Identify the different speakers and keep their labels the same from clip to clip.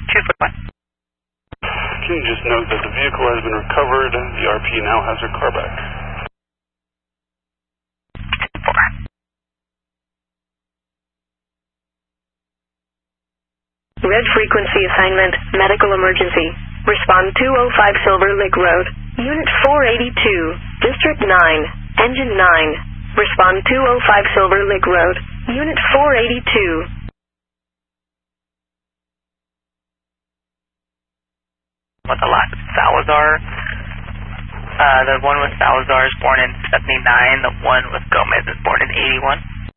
Speaker 1: 241.
Speaker 2: Can you just note that the vehicle has been recovered, the RP now has her car back.
Speaker 3: 4. Red frequency assignment, medical emergency. Respond 205 Silver Lake Road, Unit 482, District 9, Engine 9. Respond 205 Silver Lake Road, Unit 482.
Speaker 1: With the last Salazar. The one with Salazar is born in 79. The one with Gomez is born in 81.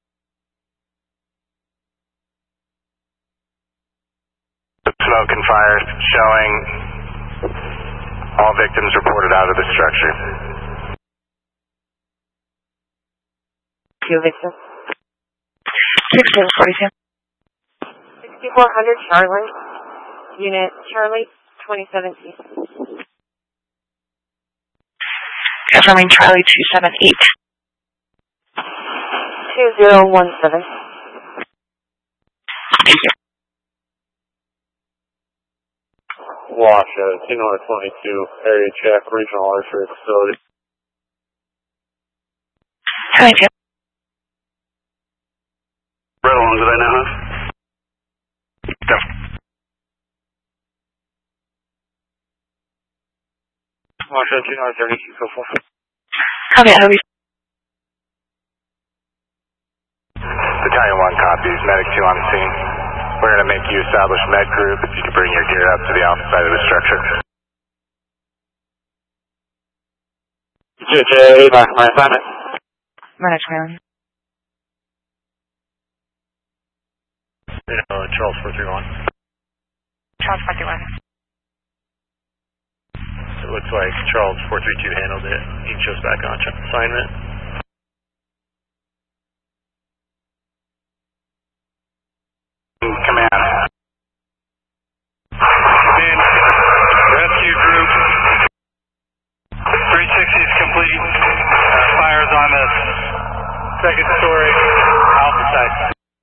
Speaker 4: Smoke and fire showing. All victims reported out of the structure.
Speaker 5: Two victims. 6742. 6400 Charlie. Unit Charlie 2017.
Speaker 1: Confirming Charlie 278.
Speaker 5: 2017.
Speaker 1: Thank you.
Speaker 6: Wash, T-22, area check, regional archery facility.
Speaker 1: 22.
Speaker 2: Right along, did I now have?
Speaker 1: Go.
Speaker 6: Wash, T-32, go for.
Speaker 1: Copy, Hobie.
Speaker 4: Battalion 1 copies, medic 2 on the scene. We're going to make you establish med group. If you can bring your gear up to the alpha side of the structure.
Speaker 6: JJ, back to my assignment.
Speaker 5: Minute 21.
Speaker 6: Charles 431.
Speaker 5: Charles 431.
Speaker 6: It looks like Charles 432 handled it. He goes back on assignment.
Speaker 4: Command.
Speaker 7: Rescue group. 360 is complete. Fires on the second story alpha side.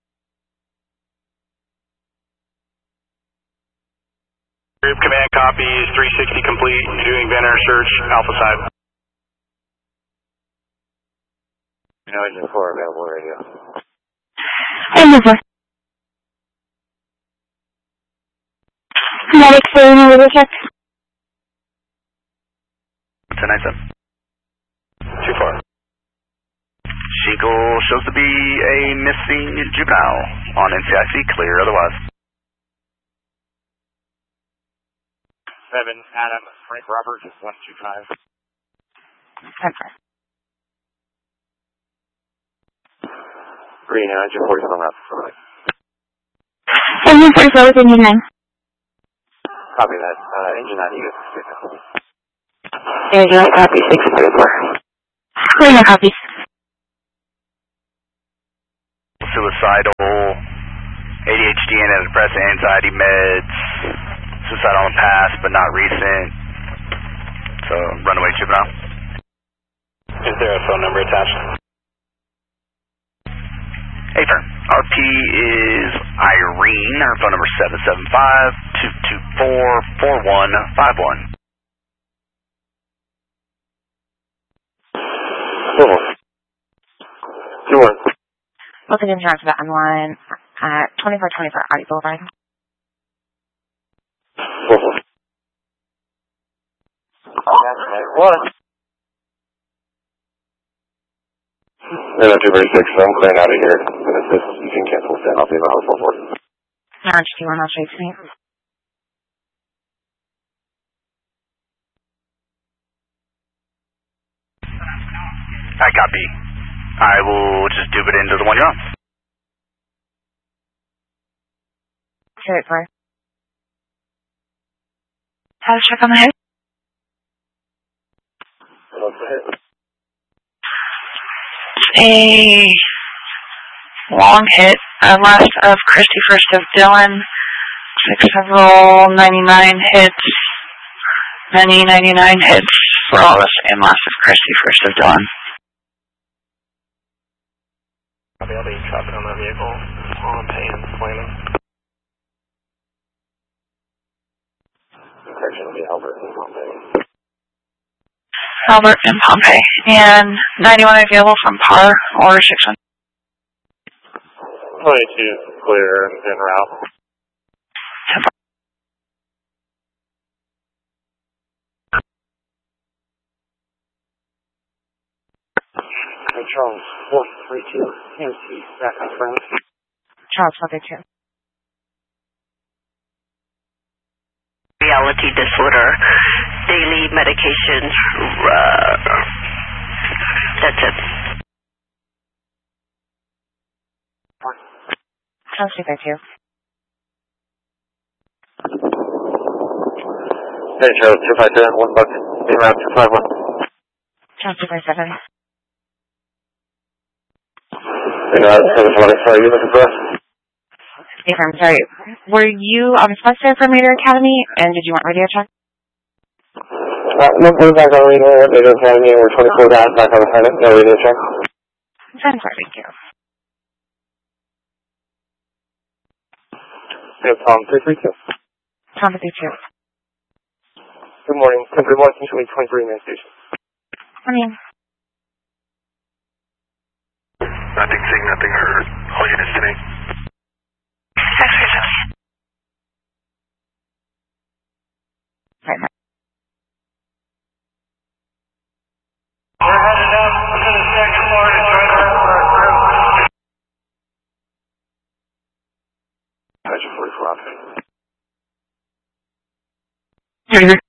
Speaker 4: Group command copies, 360 complete. Doing Venner search, alpha side.
Speaker 6: Engine 4 available radio.
Speaker 5: Engine 4. Medic 4, radio check.
Speaker 4: 1097. 2-4. Sheagle shows to be a missing juvenile on NCIC, clear otherwise.
Speaker 6: 7, Adam, Frank Roberts, 125.
Speaker 5: 10-4.
Speaker 6: Green, engine 47 left.
Speaker 5: Engine 44 with engine 9.
Speaker 6: Copy that. Engine 9, you get
Speaker 5: Engine 9, copy 644. Clear copies.
Speaker 4: Suicidal, ADHD, antidepressant, anxiety meds, suicide on the past but not recent. So, runaway juvenile.
Speaker 2: Is there a phone number attached?
Speaker 4: Hey, firm. RP is Irene. Her phone number is 775-224-4151.
Speaker 6: 2-1.
Speaker 5: Both engine drives back online at 2424 Audi Boulevard.
Speaker 6: 1. No, 236, I'm clearing out of here. You can cancel this, I'll see you about 4-4.
Speaker 5: March 21, I'll show you tonight.
Speaker 4: I copy. I will just do it into the one you're on.
Speaker 5: Carrot 4. Status check on the hit.
Speaker 6: What's the hit?
Speaker 1: A long hit, last of Christy, first of Dylan, several 99 hits, many 99 hits for all of us, and last of Christy, first of Dylan.
Speaker 6: I'll be traffic on that vehicle on pay and flaming. location will be Albert and Pompeii.
Speaker 1: Albert and Pompeii. And 91 available from PAR or 61.
Speaker 6: 22 clear and en route. Charles 432, MC, back on front.
Speaker 5: Charles 432.
Speaker 3: Reality disorder, daily medication, that's it.
Speaker 5: Charles 232.
Speaker 6: Hey, Charles 252, 1 buck, in route 251.
Speaker 5: Charles 257.
Speaker 6: In route 720, sorry, you looking for us?
Speaker 5: Hey, I'm sorry. Were you on Spencer for Meter Academy, and did you want radio check?
Speaker 6: No, we're back on radio, Radio Academy, we're 24 down, back on the pilot, no radio check.
Speaker 5: I'm sorry, thank you.
Speaker 6: We have Tom 332.
Speaker 5: Tom 52.
Speaker 6: Good morning, Country 1, Central 23 main station.
Speaker 5: Morning.
Speaker 4: Nothing seen, nothing heard. All units to me.
Speaker 5: Right, Mike.
Speaker 7: We're headed up to the second floor to join our group.
Speaker 6: Passion 44 off.
Speaker 1: Here.